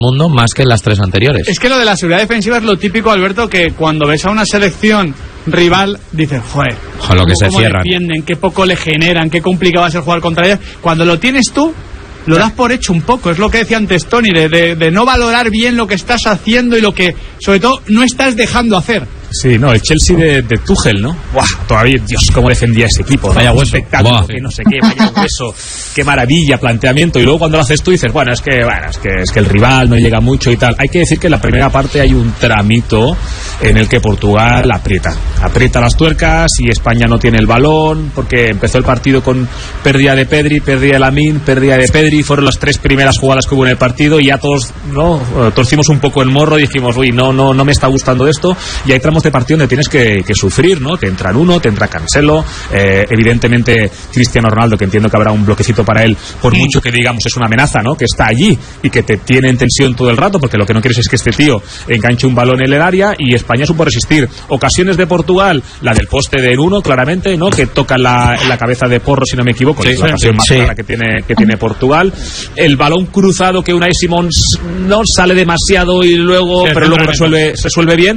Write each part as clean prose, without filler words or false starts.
mundo más que en las 3 anteriores. Es que lo de la seguridad defensiva es lo típico, Alberto, que cuando ves a una selección rival dices, joder, lo que se cierran, defienden, qué poco le generan, qué complicado va a ser jugar contra ellas. Cuando lo tienes tú, lo das por hecho un poco. Es lo que decía antes Tony, de no valorar bien lo que estás haciendo y lo que, sobre todo, no estás dejando hacer. Sí, no, el Chelsea de Tuchel, ¿no? ¡Buah! Todavía, Dios, cómo defendía ese equipo, ¿no? Vaya hueso. Espectáculo, que no sé qué, vaya hueso, qué maravilla, planteamiento. Y luego cuando lo haces tú dices, es que el rival no llega mucho y tal. Hay que decir que en la primera parte hay un tramito en el que Portugal aprieta las tuercas y España no tiene el balón, porque empezó el partido con pérdida de Pedri, pérdida de Lamine, pérdida de Pedri. Fueron las 3 primeras jugadas que hubo en el partido y ya todos, ¿no?, torcimos un poco el morro y dijimos, uy, no me está gustando esto. Y hay tramos de partido donde tienes que sufrir, ¿no? Te entra te entra Cancelo, evidentemente Cristiano Ronaldo, que entiendo que habrá un bloquecito para él, por mucho que digamos es una amenaza, ¿no?, que está allí y que te tiene en tensión todo el rato, porque lo que no quieres es que este tío enganche un balón en el área, y España supo resistir. Ocasiones de Portugal, la del poste de Nuno, claramente, ¿no?, que toca en la cabeza de Porro, si no me equivoco, es la ocasión más clara que tiene Portugal. El balón cruzado que Unai Simón no sale demasiado y luego resuelve bien,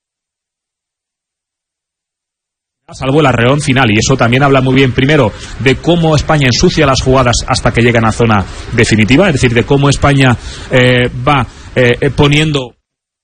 salvo el arreón final, y eso también habla muy bien, primero, de cómo España ensucia las jugadas hasta que llegan a zona definitiva, es decir, de cómo España va poniendo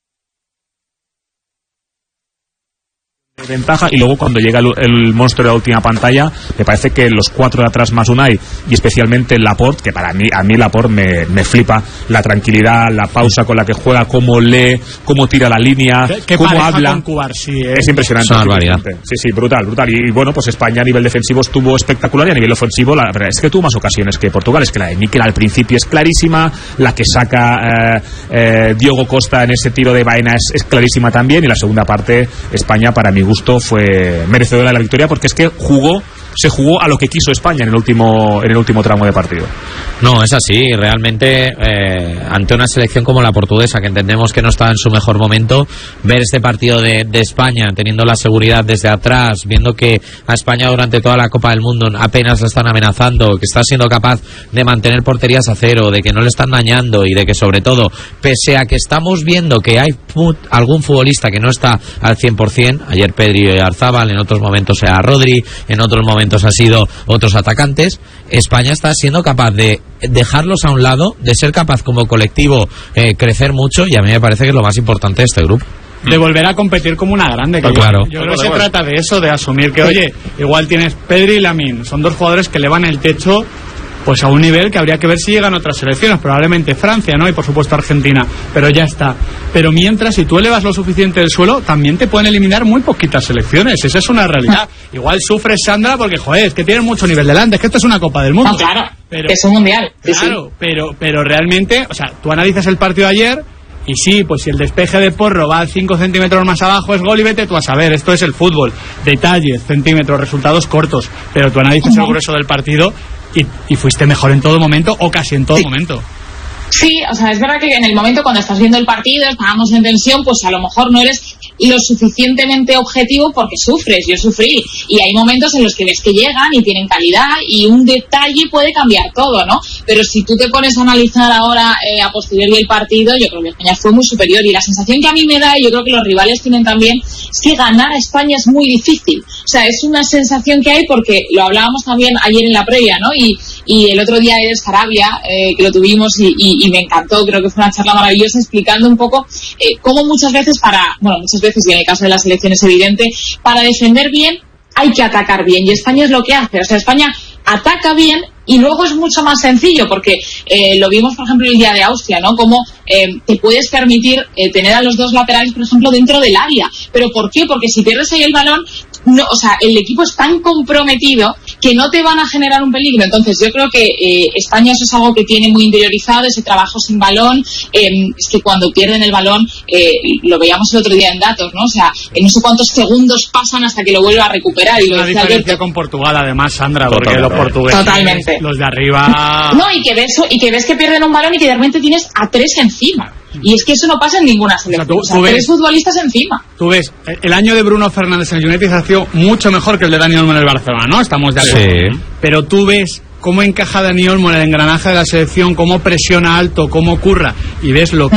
ventaja, y luego cuando llega el monstruo de la última pantalla, me parece que los 4 de atrás más Unai, y especialmente Laporte, que a mí Laporte me flipa, la tranquilidad, la pausa con la que juega, cómo lee, cómo tira la línea, cómo habla, es impresionante. Sí, brutal. Y bueno, pues España a nivel defensivo estuvo espectacular, y a nivel ofensivo la verdad es que tuvo más ocasiones que Portugal. Es que la de Mikel al principio es clarísima, la que saca Diogo Costa en ese tiro de vaina es clarísima también, y la segunda parte España, para mi gusto, fue merecedora de la victoria, porque es que se jugó a lo que quiso España en el último tramo de partido. No, es así, realmente ante una selección como la portuguesa, que entendemos que no está en su mejor momento, ver este partido de España teniendo la seguridad desde atrás, viendo que a España durante toda la Copa del Mundo apenas la están amenazando, que está siendo capaz de mantener porterías a cero, de que no le están dañando, y de que sobre todo, pese a que estamos viendo que hay algún futbolista que no está al 100%, ayer Pedri y Arzábal, en otros momentos era Rodri, en otros momentos ha sido otros atacantes, España está siendo capaz de dejarlos a un lado, de ser capaz como colectivo crecer mucho, y a mí me parece que es lo más importante de este grupo. De volver a competir como una grande. Que claro. Yo creo que se trata de eso, de asumir que, oye, igual tienes Pedri y Lamine, son 2 jugadores que elevan el techo pues a un nivel que habría que ver si llegan otras selecciones, probablemente Francia, ¿no? Y por supuesto Argentina, pero ya está. Pero mientras, si tú elevas lo suficiente del suelo, también te pueden eliminar muy poquitas selecciones, esa es una realidad. Igual sufres, Sandra, porque joder, es que tienes mucho nivel delante, es que esto es una Copa del Mundo. No, claro, es un mundial. Claro, sí. Pero realmente, o sea, tú analizas el partido de ayer y sí, pues si el despeje de Porro va 5 centímetros más abajo es gol, y vete tú a saber, esto es el fútbol, detalles, centímetros, resultados cortos, pero tú analizas el grueso del partido y fuiste mejor en todo momento, o casi en todo momento. Sí, o sea, es verdad que en el momento cuando estás viendo el partido, estábamos en tensión, pues a lo mejor no eres lo suficientemente objetivo porque sufres, yo sufrí, y hay momentos en los que ves que llegan y tienen calidad y un detalle puede cambiar todo, ¿no? Pero si tú te pones a analizar ahora a posteriori el partido, yo creo que España fue muy superior, y la sensación que a mí me da, y yo creo que los rivales tienen también, es que ganar a España es muy difícil. O sea, es una sensación que hay, porque lo hablábamos también ayer en la previa, ¿no? Y el otro día de Sarabia, que lo tuvimos y me encantó, creo que fue una charla maravillosa, explicando un poco cómo muchas veces y en el caso de la selección es evidente, para defender bien hay que atacar bien, y España es lo que hace. O sea, España ataca bien y luego es mucho más sencillo, porque lo vimos, por ejemplo, el día de Austria, ¿no? Cómo te puedes permitir tener a los 2 laterales, por ejemplo, dentro del área. ¿Pero por qué? Porque si pierdes ahí el balón, no, o sea, el equipo es tan comprometido que no te van a generar un peligro. Entonces yo creo que España eso es algo que tiene muy interiorizado, ese trabajo sin balón. Es que cuando pierden el balón, lo veíamos el otro día en datos, ¿no? O sea, no sé cuántos segundos pasan hasta que lo vuelva a recuperar. Y una diferencia con Portugal, además, Sandra, porque los portugueses, totalmente, los de arriba... No, y que ves que pierden un balón y que de repente tienes a 3 encima. Y es que eso no pasa en ninguna selección. O sea, 3 futbolistas encima. Tú ves, el año de Bruno Fernández en el United ha sido mucho mejor que el de Dani Olmo en el Barcelona, ¿no? Estamos de acuerdo. Sí. Pero tú ves cómo encaja Dani Olmo en el engranaje de la selección, cómo presiona alto, cómo curra, y ves lo